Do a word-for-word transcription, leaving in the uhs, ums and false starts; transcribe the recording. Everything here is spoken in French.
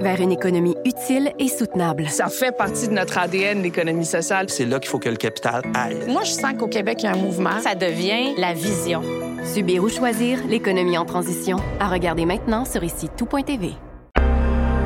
vers une économie utile et soutenable. Ça fait partie de notre A D N, l'économie sociale. C'est là qu'il faut que le capital aille. Moi, je sens qu'au Québec, il y a un mouvement. Ça devient la vision. Subir ou choisir l'économie en transition. À regarder maintenant sur ici tout point T V.